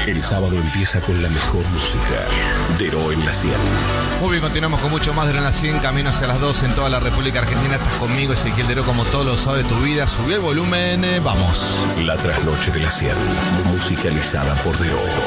El sábado empieza con la mejor música. Dero en la 100. Muy bien, continuamos con mucho más de la 100, camino hacia las 12 en toda la República Argentina. Estás conmigo, Ezequiel Dero, como todos los sábados de tu vida. Subí el volumen, vamos. La trasnoche de la 100. Musicalizada por Dero.